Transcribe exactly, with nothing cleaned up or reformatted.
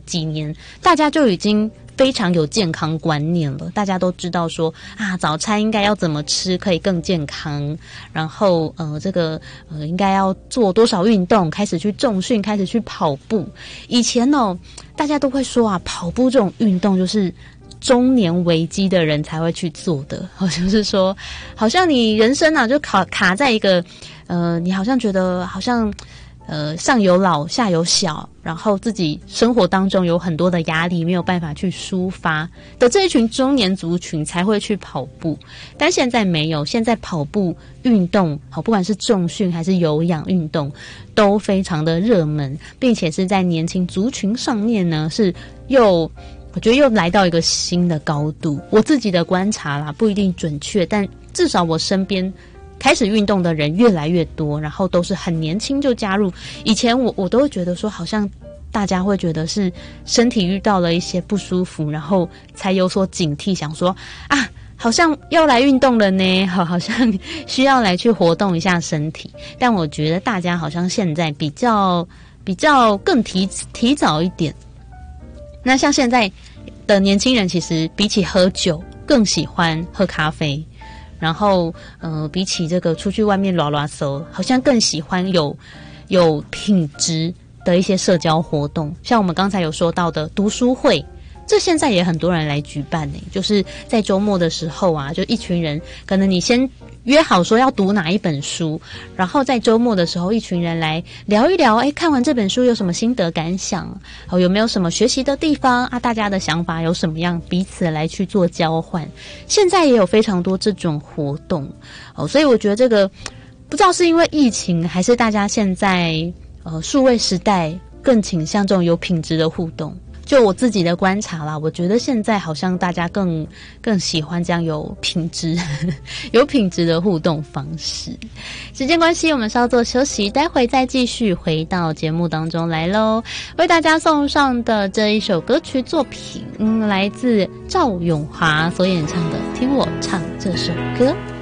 几年，大家就已经非常有健康观念了，大家都知道说啊，早餐应该要怎么吃可以更健康，然后呃，这个呃应该要做多少运动，开始去重训，开始去跑步。以前哦，大家都会说啊，跑步这种运动就是中年危机的人才会去做的，好像是说，好像你人生啊就卡卡在一个呃，你好像觉得好像。呃，上有老下有小，然后自己生活当中有很多的压力，没有办法去抒发的这一群中年族群才会去跑步。但现在没有，现在跑步运动，好，不管是重训还是有氧运动，都非常的热门，并且是在年轻族群上面呢，是又我觉得又来到一个新的高度。我自己的观察啦，不一定准确，但至少我身边开始运动的人越来越多，然后都是很年轻就加入。以前我我都会觉得说，好像大家会觉得是身体遇到了一些不舒服，然后才有所警惕，想说啊，好像要来运动了呢，好，好像需要来去活动一下身体。但我觉得大家好像现在比较比较更提提早一点。那像现在的年轻人，其实比起喝酒，更喜欢喝咖啡。然后，呃，比起这个出去外面拉拉手，好像更喜欢有有品质的一些社交活动，像我们刚才有说到的读书会，这现在也很多人来举办呢。就是在周末的时候啊，就一群人，可能你先约好说要读哪一本书，然后在周末的时候，一群人来聊一聊，哎，看完这本书有什么心得感想，哦，有没有什么学习的地方啊？大家的想法有什么样，彼此来去做交换。现在也有非常多这种活动，哦，所以我觉得这个不知道是因为疫情，还是大家现在呃数位时代更倾向这种有品质的互动。就我自己的观察啦，我觉得现在好像大家更更喜欢这样有品质有品质的互动方式。时间关系，我们稍作休息，待会再继续回到节目当中来咯。为大家送上的这一首歌曲作品，嗯，来自赵咏华所演唱的《听我唱这首歌》。